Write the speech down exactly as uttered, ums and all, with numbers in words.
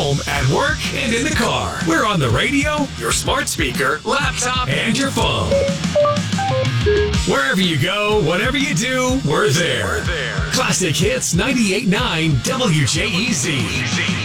home, at work, and in the car. We're on the radio, your smart speaker, laptop, and your phone. Wherever you go, whatever you do, we're there. We're there. Classic Hits ninety-eight point nine W J E Z.